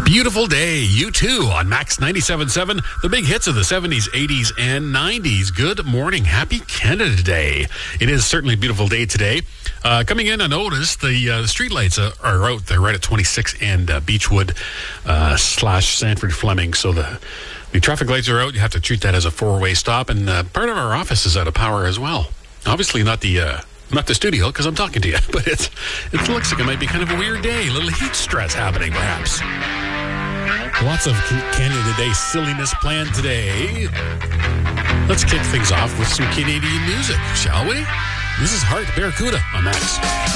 Beautiful day, you too, on Max 97.7, the big hits of the 70s, 80s, and 90s. Good morning. Happy Canada Day. It is certainly a beautiful day today. Coming in unnoticed, the street lights are out. They're right at 26 and Beechwood / Sanford Fleming. So the traffic lights are out. You have to treat that as a four-way stop. And part of our office is out of power as well. Obviously not the studio, because I'm talking to you, but it looks like it might be kind of a weird day. A little heat stress happening, perhaps. Lots of Canada Day silliness planned today. Let's kick things off with some Canadian music, shall we? This is Heart Barracuda on Max.